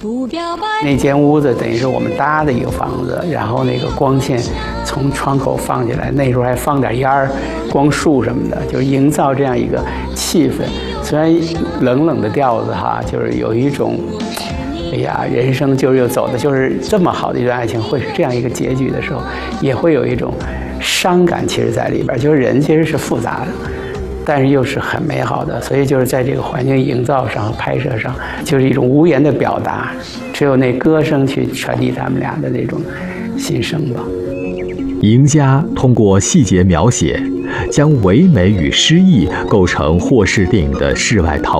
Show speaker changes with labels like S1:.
S1: 那间屋子等于是我们搭的一个房子，然后那个光线从窗口放进来，那时候还放点烟儿、光束什么的，就是营造这样一个气氛。虽然冷冷的调子哈，就是有一种，哎呀，人生就是又走的就是这么好的一段爱情会是这样一个结局的时候，也会有一种伤感，其实在里边，就是人其实是复杂的。但是又是很美好的，所以就是在这个环境营造上、拍摄上，就是一种无言的表达，只有那歌声去传递他们俩的那种心声吧。
S2: 赢家通过细节描写，将唯美与诗意构成霍氏电影的世外桃